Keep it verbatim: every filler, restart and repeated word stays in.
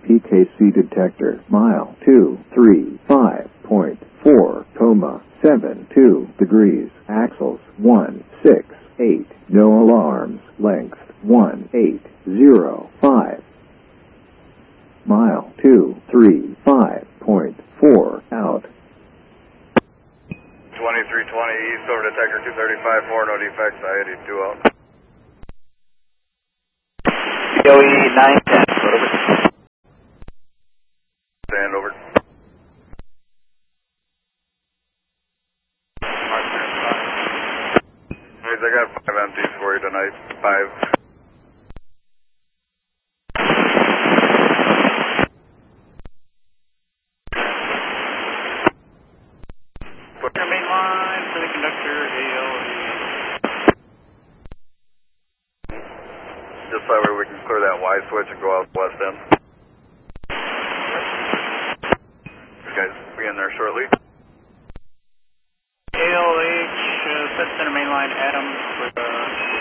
P K C detector, mile two three five point four, coma seven two degrees, axles one six eight, no alarms, length one eight zero five, mile two three five point four, out. twenty-three twenty east over detector two thirty-five four, no defects, I eighty-two out. C O E nine ten, over. Stand over. Anyways, I got five empties for you tonight. Five. Put your main line for the conductor, A L E. Just that way we can clear that Y switch and go out the west end. You guys be in there shortly. A L H, uh, set center main line, Adams, with uh